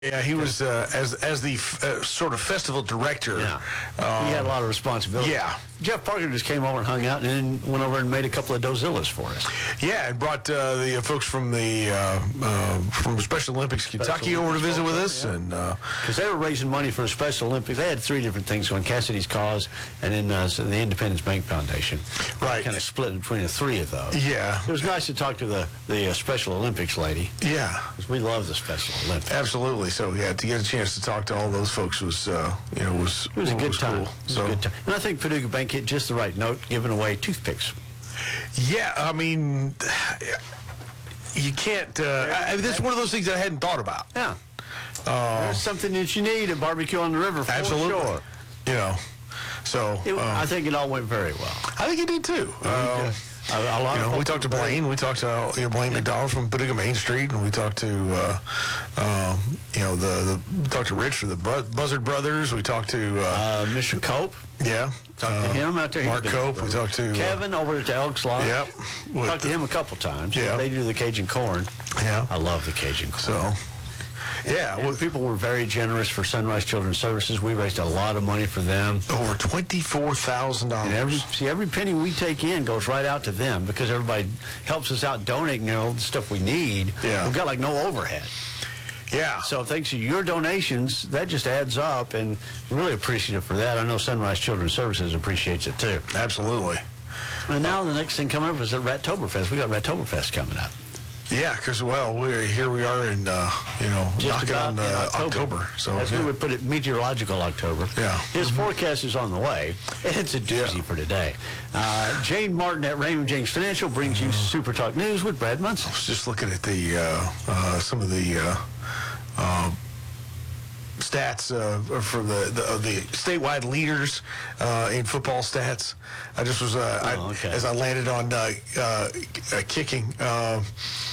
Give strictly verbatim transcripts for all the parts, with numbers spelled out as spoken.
Yeah, he was uh, as as the uh, sort of festival director. Yeah, um, he had a lot of responsibility. Yeah, Jeff Parker just came over and hung out, and then went over and made a couple of Dozillas for us. Yeah, and brought uh, the uh, folks from the uh, uh, from Special Olympics Kentucky Special over Olympics to visit with us, yeah. and because uh, they were raising money for the Special Olympics. They had three different things going: Cassidy's Cause, and then uh, so the Independence Bank Foundation. Right, kind of split between the three of those. Yeah, it was nice to talk to the the uh, Special Olympics lady. Yeah, because we love the Special Olympics. Absolutely. So yeah, to get a chance to talk to all those folks was uh, you know was it was a good was time. Cool. It was so. a good time, and I think Paducah Bank hit just the right note, giving away toothpicks. Yeah, I mean, you can't. Uh, I, that's one of those things that I hadn't thought about. Yeah, uh, there's something that you need at Barbecue on the River for absolutely. Sure. You know, so it, um, I think it all went very well. I think it did too. Uh, A, a lot you know, of we talked to Blaine. We talked to you know, Blaine McDonald from Paducah Main Street, and we talked to uh, um, you know the, the we talked to Rich from the Buzzard Brothers. We talked to uh, uh, Mister Cope. Yeah, talked uh, to him out there. Mark Cope. We talked to Kevin uh, over at the Elks Lodge. Yep. We talked to him a couple times. Yeah, they do the Cajun corn. Yeah, I love the Cajun corn. So. Yeah, well, people were very generous for Sunrise Children's Services. We raised a lot of money for them. Over twenty-four thousand dollars. Every, see, every penny we take in goes right out to them because everybody helps us out donating, you know, the stuff we need. Yeah. We've got like no overhead. Yeah. So thanks to your donations, that just adds up, and really appreciative for that. I know Sunrise Children's Services appreciates it too. Absolutely. And now the next thing coming up is the Rattoberfest. We got Rattoberfest coming up. Yeah, because, well, we're here we are in, uh, you know, just knocking on uh, October. October. So, As yeah. we would put it, meteorological October. Yeah. His mm-hmm. forecast is on the way. It's a doozy yeah. for today. Uh, Jane Martin at Raymond James Financial brings you Super Talk News with Brad Munson. I was just looking at the uh, uh, some of the uh, uh, stats uh, from the, the, uh, the statewide leaders uh, in football stats. I just was, uh, oh, I, okay. as I landed on uh, uh, uh, kicking, uh,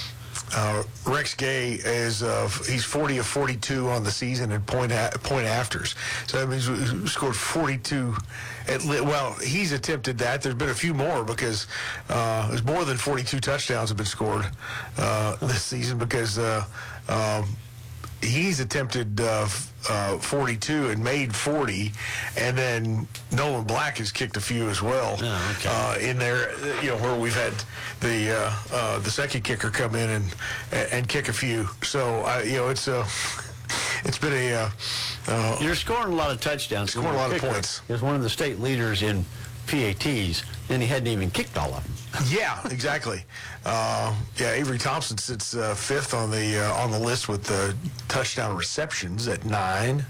Uh, Rex Gay is uh, he's forty of forty-two on the season in point a- point afters. So that means we scored forty-two. At li- well, he's attempted that. There's been a few more because uh, there's more than forty-two touchdowns have been scored uh, this season because uh, um, he's attempted uh, uh, forty-two and made forty, and then Nolan Black has kicked a few as well. Oh, okay. uh, in there, you know, where we've had the uh, uh, the second kicker come in and and kick a few. So uh, you know, it's a it's been a uh, uh, you're scoring a lot of touchdowns. Scoring a lot of points. Is one of the state leaders in P A Ts, and he hadn't even kicked all of them. Yeah, exactly. Uh, yeah, Avery Thompson sits uh, fifth on the uh, on the list with the touchdown receptions at nine.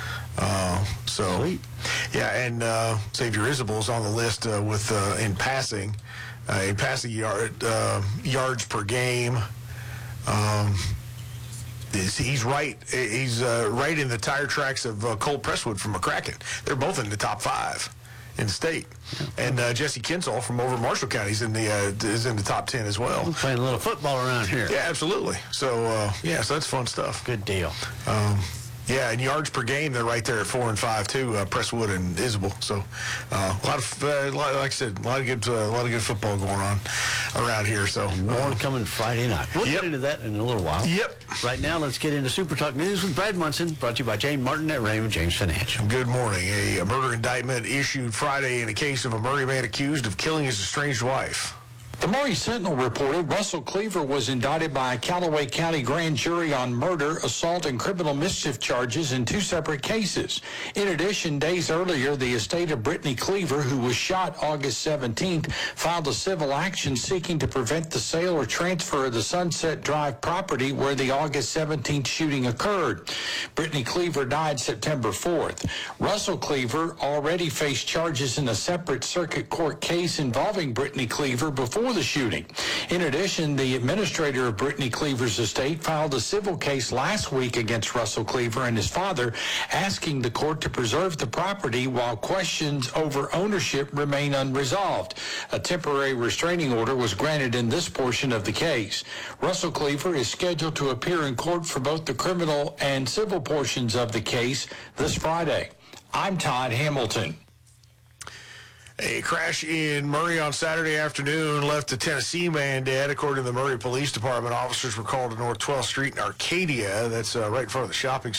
Uh, so, Sweet. yeah, and uh, Xavier Isabel's on the list uh, with uh, in passing, uh, in passing yard uh, yards per game. Um, He's, he's right. He's uh, right in the tire tracks of uh, Cole Presswood from McCracken. They're both in the top five in the state, and uh, Jesse Kinsall from over Marshall County is in the uh, is in the top ten as well. We're playing a little football around here. Yeah, absolutely. So uh, yeah, so that's fun stuff. Good deal. Um, yeah, and yards per game, they're right there at four and five too. Uh, Presswood and Isabel. So uh, a lot of, uh, like I said, a lot of good, uh, a lot of good football going on around here. So more uh, coming Friday night. We'll yep. get into that in a little while. Yep. Right now, let's get into Super Talk News with Brad Munson, brought to you by Jane Martin at Raymond James Financial. Good morning. A, a murder indictment issued Friday in a case of a Murray man accused of killing his estranged wife. The Murray Sentinel reported Russell Cleaver was indicted by a Callaway County grand jury on murder, assault, and criminal mischief charges in two separate cases. In addition, days earlier, the estate of Brittany Cleaver, who was shot August seventeenth, filed a civil action seeking to prevent the sale or transfer of the Sunset Drive property where the August seventeenth shooting occurred. Brittany Cleaver died September fourth. Russell Cleaver already faced charges in a separate circuit court case involving Brittany Cleaver before the shooting. In addition, the administrator of Brittany Cleaver's estate filed a civil case last week against Russell Cleaver and his father, asking the court to preserve the property while questions over ownership remain unresolved. A temporary restraining order was granted in this portion of the case. Russell Cleaver is scheduled to appear in court for both the criminal and civil portions of the case this Friday. I'm Todd Hamilton. A crash in Murray on Saturday afternoon left a Tennessee man dead. According to the Murray Police Department, officers were called to North twelfth Street in Arcadia. That's uh, right in front of the shopping center.